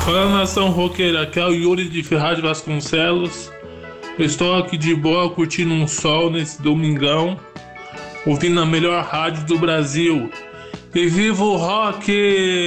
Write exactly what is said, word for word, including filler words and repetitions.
Fala, nação roqueira, aqui é o Yuri de Ferraz de Vasconcelos. Eu estou aqui de boa curtindo um sol nesse domingão, ouvindo a melhor rádio do Brasil. E viva o rock!